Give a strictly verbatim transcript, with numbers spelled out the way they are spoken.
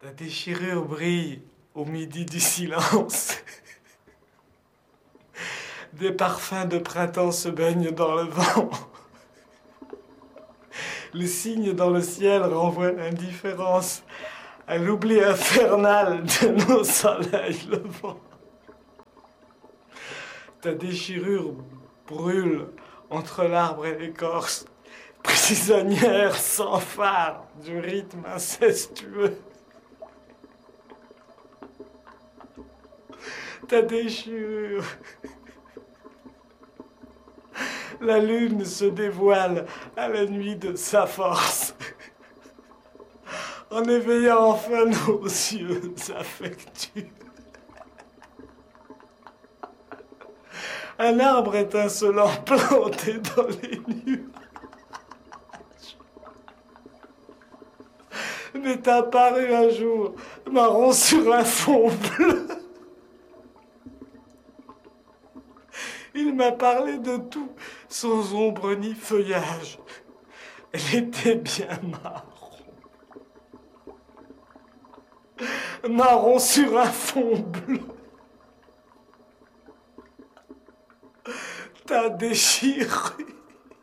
Ta déchirure brille au midi du silence. Des parfums de printemps se baignent dans le vent. Le signe dans le ciel renvoie l'indifférence à l'oubli infernal de nos soleils levants. Ta déchirure brûle entre l'arbre et l'écorce, prisonnière sans phare du rythme incestueux. Ta déchirure. La lune se dévoile à la nuit de sa force, en éveillant enfin nos yeux affectueux. Un arbre étincelant planté dans les nuages m'est apparu un jour, marron sur un fond bleu. Il m'a parlé de tout, sans ombre ni feuillage. Elle était bien marron. Marron sur un fond bleu. Ta déchirure.